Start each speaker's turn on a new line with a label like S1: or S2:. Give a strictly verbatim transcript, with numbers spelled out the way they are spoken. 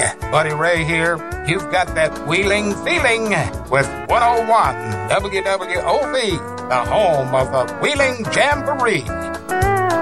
S1: Buddy Ray here. You've got that wheeling feeling with one oh one W W O V, the home of the Wheeling Jamboree.